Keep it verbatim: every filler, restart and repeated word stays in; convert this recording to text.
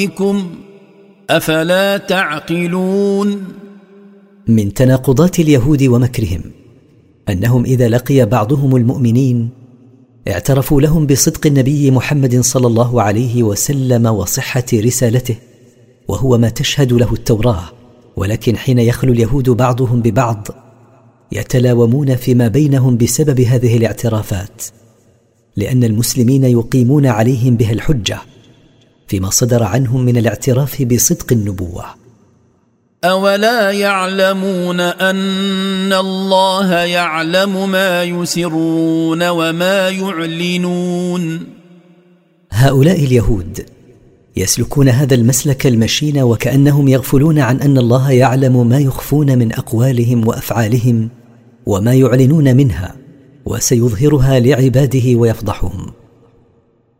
أفلا تعقلون. من تناقضات اليهود ومكرهم أنهم إذا لقي بعضهم المؤمنين اعترفوا لهم بصدق النبي محمد صلى الله عليه وسلم وصحة رسالته، وهو ما تشهد له التوراة، ولكن حين يخلو اليهود بعضهم ببعض يتلاومون فيما بينهم بسبب هذه الاعترافات، لأن المسلمين يقيمون عليهم بها الحجة فيما صدر عنهم من الاعتراف بصدق النبوة. أولا يعلمون أن الله يعلم ما يسرون وما يعلنون. هؤلاء اليهود يسلكون هذا المسلك المشين وكأنهم يغفلون عن أن الله يعلم ما يخفون من أقوالهم وأفعالهم وما يعلنون منها، وسيظهرها لعباده ويفضحهم.